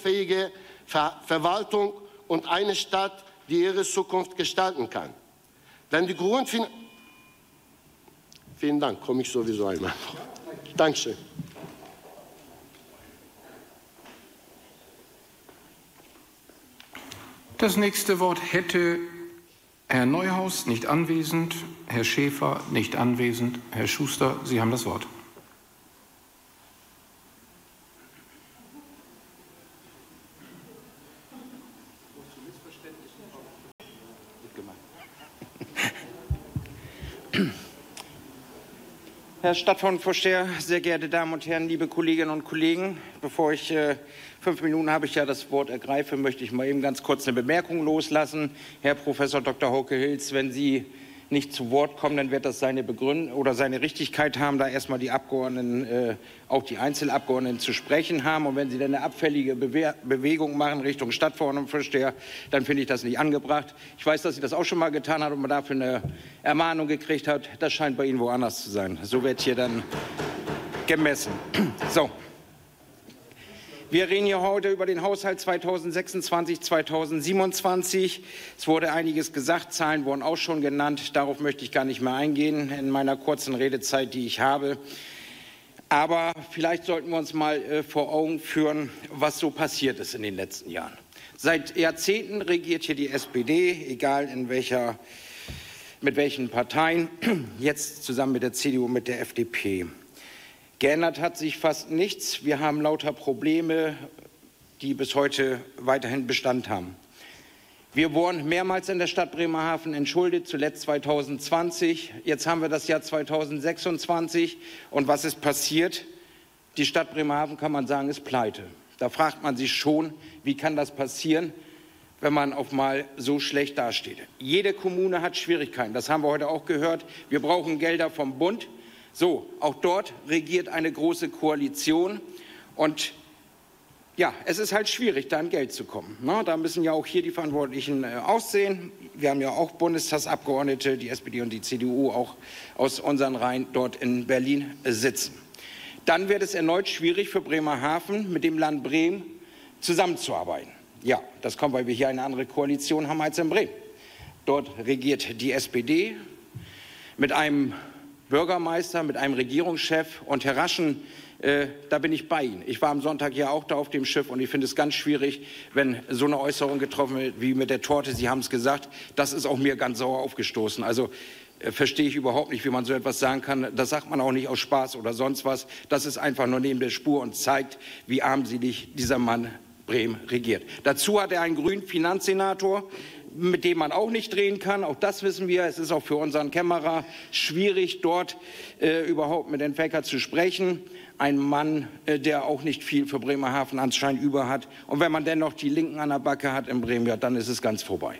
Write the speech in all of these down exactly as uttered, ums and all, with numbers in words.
handlungsfähige Ver Verwaltung und eine Stadt, die ihre Zukunft gestalten kann. Denn die Grundfin Vielen Dank, komme ich sowieso einmal. Dankeschön. Das nächste Wort hätte Herr Neuhaus, nicht anwesend, Herr Schäfer, nicht anwesend, Herr Schuster, Sie haben das Wort. Herr Stadtverordnetenvorsteher, sehr geehrte Damen und Herren, liebe Kolleginnen und Kollegen! Bevor ich äh, fünf Minuten habe ich ja das Wort ergreife, möchte ich mal eben ganz kurz eine Bemerkung loslassen. Herr Professor Doktor Hauke-Hilz, wenn Sie nicht zu Wort kommen, dann wird das seine Begründung oder seine Richtigkeit haben, da erstmal die Abgeordneten, äh, auch die Einzelabgeordneten zu sprechen haben. Und wenn Sie dann eine abfällige Bewe Bewegung machen Richtung Stadtverordnetenvorsteher, dann finde ich das nicht angebracht. Ich weiß, dass Sie das auch schon mal getan haben und man dafür eine Ermahnung gekriegt hat. Das scheint bei Ihnen woanders zu sein. So wird hier dann gemessen. So. Wir reden hier heute über den Haushalt zweitausendsechsundzwanzig zweitausendsiebenundzwanzig. Es wurde einiges gesagt, Zahlen wurden auch schon genannt. Darauf möchte ich gar nicht mehr eingehen in meiner kurzen Redezeit, die ich habe. Aber vielleicht sollten wir uns mal äh, vor Augen führen, was so passiert ist in den letzten Jahren. Seit Jahrzehnten regiert hier die S P D, egal in welcher, mit welchen Parteien, jetzt zusammen mit der C D U und mit der F D P. Geändert hat sich fast nichts. Wir haben lauter Probleme, die bis heute weiterhin Bestand haben. Wir wurden mehrmals in der Stadt Bremerhaven entschuldet, zuletzt zweitausendzwanzig. Jetzt haben wir das Jahr zweitausendsechsundzwanzig. Und was ist passiert? Die Stadt Bremerhaven, kann man sagen, ist pleite. Da fragt man sich schon, wie kann das passieren, wenn man auf mal so schlecht dasteht. Jede Kommune hat Schwierigkeiten, das haben wir heute auch gehört. Wir brauchen Gelder vom Bund. So, auch dort regiert eine große Koalition und ja, es ist halt schwierig, da an Geld zu kommen. Na, da müssen ja auch hier die Verantwortlichen äh, aussehen. Wir haben ja auch Bundestagsabgeordnete, die S P D und die C D U auch aus unseren Reihen dort in Berlin äh, sitzen. Dann wird es erneut schwierig für Bremerhaven, mit dem Land Bremen zusammenzuarbeiten. Ja, das kommt, weil wir hier eine andere Koalition haben als in Bremen. Dort regiert die S P D mit einem Bürgermeister, mit einem Regierungschef. Und Herr Raschen, äh, da bin ich bei Ihnen. Ich war am Sonntag ja auch da auf dem Schiff und ich finde es ganz schwierig, wenn so eine Äußerung getroffen wird wie mit der Torte. Sie haben es gesagt, das ist auch mir ganz sauer aufgestoßen. Also äh, verstehe ich überhaupt nicht, wie man so etwas sagen kann. Das sagt man auch nicht aus Spaß oder sonst was. Das ist einfach nur neben der Spur und zeigt, wie armselig dieser Mann Bremen regiert. Dazu hat er einen grünen Finanzsenator, mit dem man auch nicht drehen kann. Auch das wissen wir. Es ist auch für unseren Kämmerer schwierig, dort äh, überhaupt mit den Faker zu sprechen. Ein Mann, äh, der auch nicht viel für Bremerhaven anscheinend über hat. Und wenn man dennoch die Linken an der Backe hat in Bremen, ja, dann ist es ganz vorbei.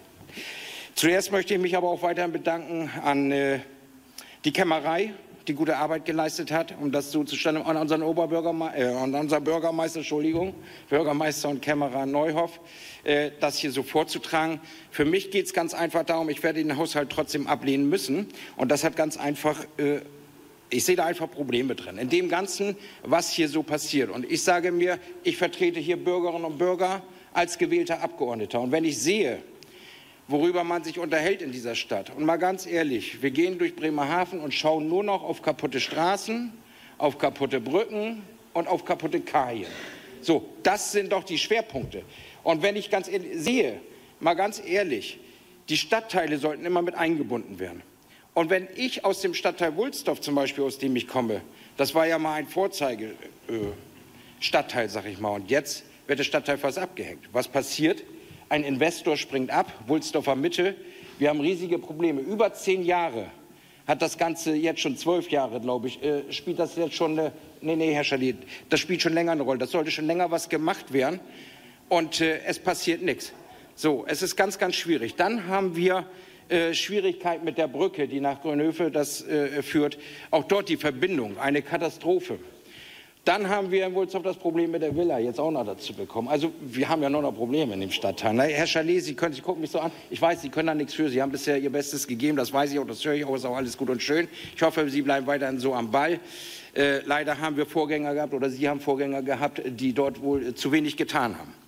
Zuerst möchte ich mich aber auch weiterhin bedanken an äh, die Kämmerei, die gute Arbeit geleistet hat, um das so zustande, an unseren Oberbürgermeister, äh, an unseren Bürgermeister, Entschuldigung, Bürgermeister und Kämmerer Neuhoff, äh, das hier so vorzutragen. Für mich geht es ganz einfach darum, ich werde den Haushalt trotzdem ablehnen müssen. Und das hat ganz einfach, äh, ich sehe da einfach Probleme drin, in dem Ganzen, was hier so passiert. Und ich sage mir, ich vertrete hier Bürgerinnen und Bürger als gewählter Abgeordneter. Und wenn ich sehe, worüber man sich unterhält in dieser Stadt. Und mal ganz ehrlich, wir gehen durch Bremerhaven und schauen nur noch auf kaputte Straßen, auf kaputte Brücken und auf kaputte Kajen. So, das sind doch die Schwerpunkte. Und wenn ich ganz ehrlich sehe, mal ganz ehrlich, die Stadtteile sollten immer mit eingebunden werden. Und wenn ich aus dem Stadtteil Wulsdorf zum Beispiel, aus dem ich komme, das war ja mal ein Vorzeige-Stadtteil, sag ich mal, und jetzt wird der Stadtteil fast abgehängt. Was passiert? Ein Investor springt ab, Wulsdorfer Mitte. Wir haben riesige Probleme. Über zehn Jahre hat das Ganze jetzt schon zwölf Jahre, glaube ich, äh, spielt das jetzt schon eine, nee, nee, Herr Schalier, das spielt schon länger eine Rolle. Das sollte schon länger was gemacht werden und äh, es passiert nichts. So, es ist ganz, ganz schwierig. Dann haben wir äh, Schwierigkeiten mit der Brücke, die nach Grönhöfe das äh, führt. Auch dort die Verbindung, eine Katastrophe. Dann haben wir in Wulsdorf das Problem mit der Villa jetzt auch noch dazu bekommen. Also wir haben ja noch noch Probleme in dem Stadtteil. Na, Herr Chalet, Sie können, Sie gucken mich so an. Ich weiß, Sie können da nichts für. Sie haben bisher Ihr Bestes gegeben. Das weiß ich auch, das höre ich auch. Ist auch alles gut und schön. Ich hoffe, Sie bleiben weiterhin so am Ball. Äh, leider haben wir Vorgänger gehabt oder Sie haben Vorgänger gehabt, die dort wohl äh, zu wenig getan haben.